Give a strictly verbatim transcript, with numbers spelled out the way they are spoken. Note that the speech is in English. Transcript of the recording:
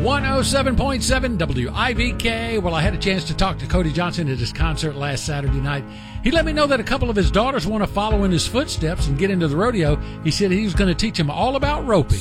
one oh seven point seven W I V K. Well, I had a chance to talk to Cody Johnson at his concert last Saturday night. He let me know that a couple of his daughters want to follow in his footsteps and get into the rodeo. He said he was going to teach them all about roping.